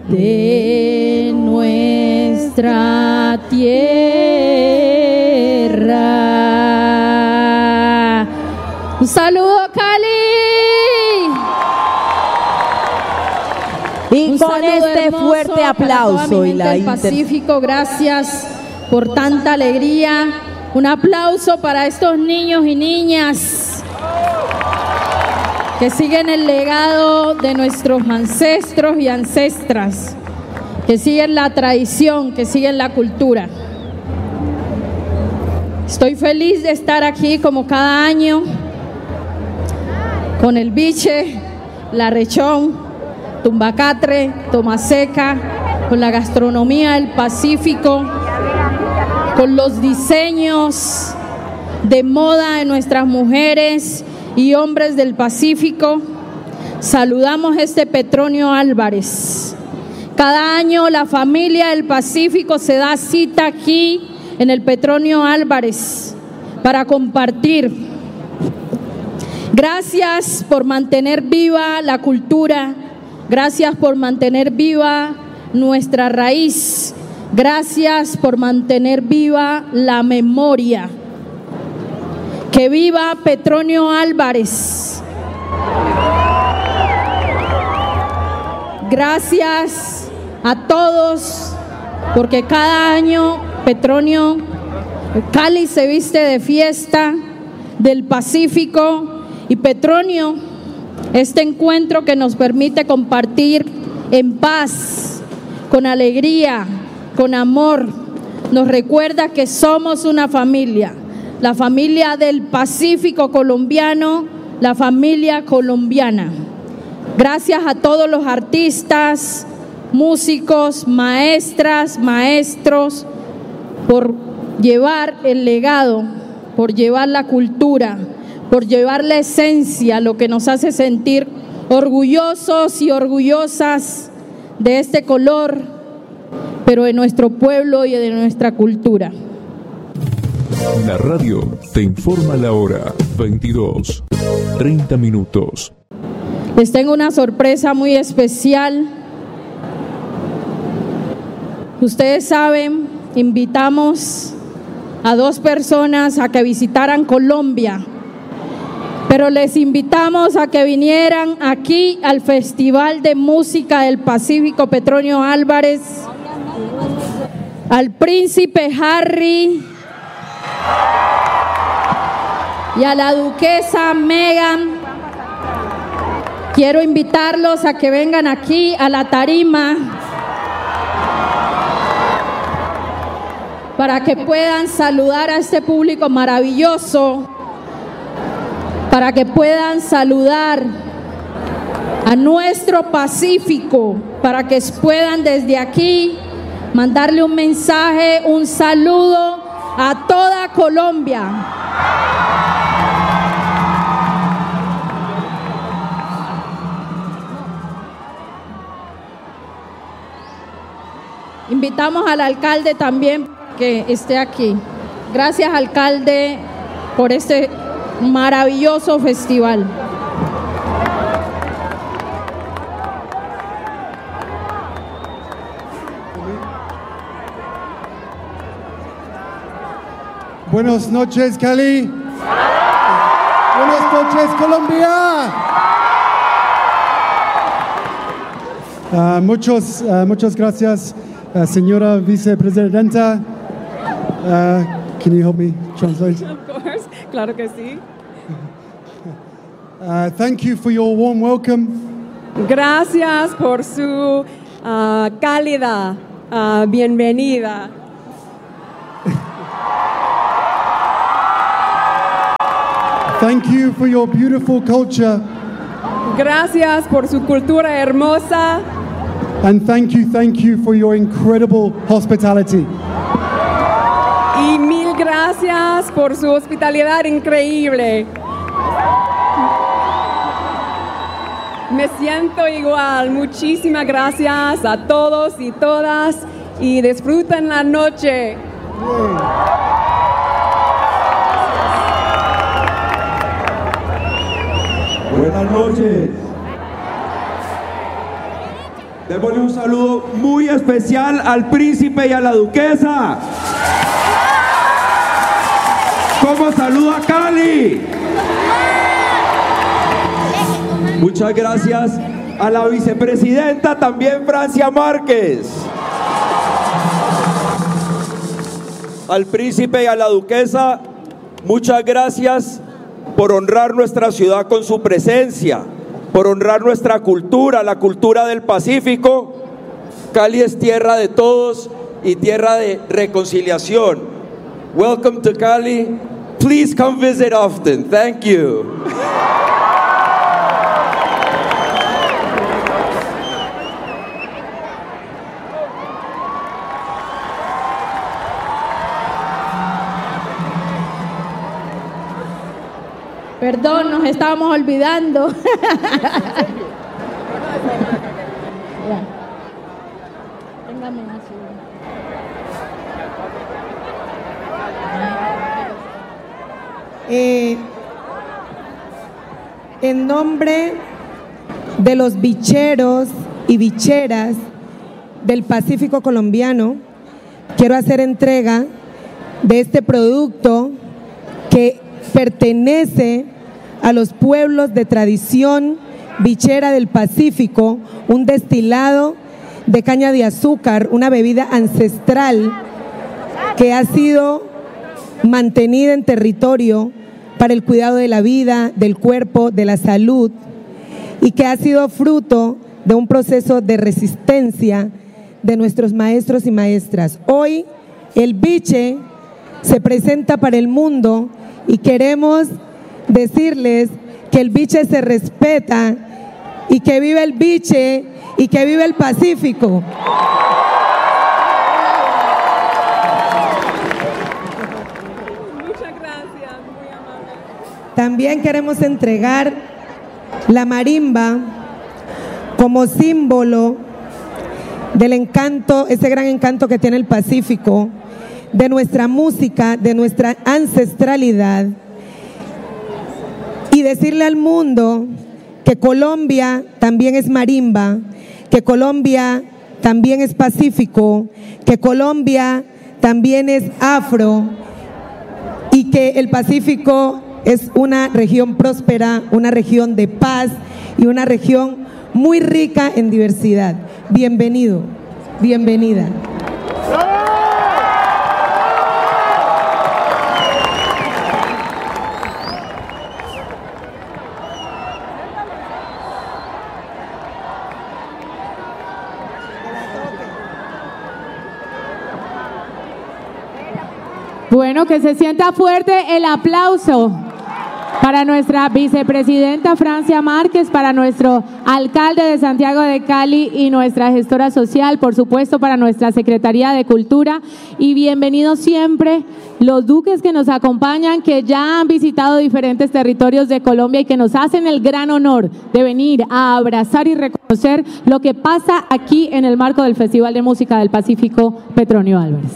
de nuestra tierra. Un saludo, Cali. Y con este fuerte aplauso y la del Pacífico, gracias por tanta alegría. Un aplauso para estos niños y niñas que siguen el legado de nuestros ancestros y ancestras, que siguen la tradición, que siguen la cultura. Estoy feliz de estar aquí como cada año con el biche, la rechón, tumbacatre, tomaseca, con la gastronomía del Pacífico, con los diseños de moda de nuestras mujeres y hombres del Pacífico. Saludamos este Petronio Álvarez. Cada año la familia del Pacífico se da cita aquí en el Petronio Álvarez para compartir. Gracias por mantener viva la cultura. Gracias por mantener viva nuestra raíz. Gracias por mantener viva la memoria. Que viva Petronio Álvarez. Gracias a todos, porque cada año Petronio, Cali se viste de fiesta del Pacífico, y Petronio, este encuentro que nos permite compartir en paz, con alegría, con amor, nos recuerda que somos una familia, la familia del Pacífico colombiano, la familia colombiana. Gracias a todos los artistas, músicos, maestras, maestros, por llevar el legado, por llevar la cultura, por llevar la esencia, lo que nos hace sentir orgullosos y orgullosas de este color, pero de nuestro pueblo y de nuestra cultura. La radio te informa la hora, 22:30. Les tengo una sorpresa muy especial. Ustedes saben, invitamos a 2 personas a que visitaran Colombia, pero les invitamos a que vinieran aquí al Festival de Música del Pacífico Petronio Álvarez, al Príncipe Harry y a la Duquesa Meghan. Quiero invitarlos a que vengan aquí a la tarima para que puedan saludar a este público maravilloso, para que puedan saludar a nuestro Pacífico, para que puedan desde aquí mandarle un mensaje, un saludo a toda Colombia. Invitamos al alcalde también que esté aquí. Gracias, alcalde, por este maravilloso festival. Buenas noches, Cali. Buenas noches, Colombia. Muchas gracias, señora vicepresidenta. Can you help me translate? Of course, claro que sí. Thank you for your warm welcome. Gracias por su cálida bienvenida. Thank you for your beautiful culture. Gracias por su cultura hermosa. And thank you for your incredible hospitality. Y mil gracias por su hospitalidad increíble. Me siento igual. Muchísimas gracias a todos y todas y disfruten la noche. Buenas noches. Démosle un saludo muy especial al príncipe y a la duquesa. ¿Cómo saluda Cali? Muchas gracias a la vicepresidenta también, Francia Márquez. Al príncipe y a la duquesa, muchas gracias por honrar nuestra ciudad con su presencia, por honrar nuestra cultura, la cultura del Pacífico. Cali es tierra de todos y tierra de reconciliación. Welcome to Cali. Please come visit often. Thank you. Perdón, nos estábamos olvidando. En nombre de los bicheros y bicheras del Pacífico colombiano, quiero hacer entrega de este producto que pertenece a los pueblos de tradición bichera del Pacífico, un destilado de caña de azúcar, una bebida ancestral que ha sido mantenida en territorio para el cuidado de la vida, del cuerpo, de la salud, y que ha sido fruto de un proceso de resistencia de nuestros maestros y maestras. Hoy el biche se presenta para el mundo y queremos decirles que el biche se respeta y que vive el biche y que vive el Pacífico. Muchas gracias, muy amable. También queremos entregar la marimba como símbolo del encanto, ese gran encanto que tiene el Pacífico, de nuestra música, de nuestra ancestralidad, y decirle al mundo que Colombia también es marimba, que Colombia también es Pacífico, que Colombia también es afro, y que el Pacífico es una región próspera, una región de paz y una región muy rica en diversidad. Bienvenido, bienvenida. Bueno, que se sienta fuerte el aplauso para nuestra vicepresidenta Francia Márquez, para nuestro alcalde de Santiago de Cali y nuestra gestora social, por supuesto para nuestra Secretaría de Cultura, y bienvenidos siempre los duques que nos acompañan, que ya han visitado diferentes territorios de Colombia y que nos hacen el gran honor de venir a abrazar y reconocer lo que pasa aquí en el marco del Festival de Música del Pacífico Petronio Álvarez.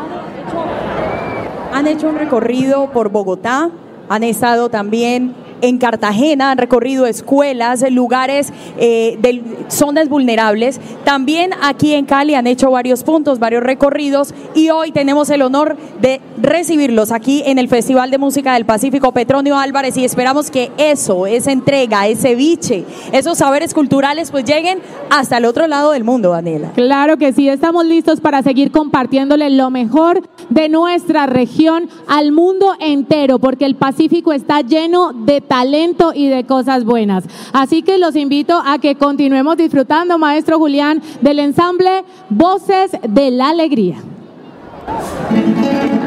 Han hecho un recorrido por Bogotá, han estado también en Cartagena, han recorrido escuelas, lugares de zonas vulnerables. También aquí en Cali han hecho varios puntos, varios recorridos, y hoy tenemos el honor de recibirlos aquí en el Festival de Música del Pacífico Petronio Álvarez, y esperamos que esa entrega, ese biche, esos saberes culturales pues lleguen hasta el otro lado del mundo, Daniela. Claro que sí, estamos listos para seguir compartiéndole lo mejor de nuestra región al mundo entero, porque el Pacífico está lleno de talento y de cosas buenas. Así que los invito a que continuemos disfrutando, maestro Julián, del ensamble Voces de la Alegría.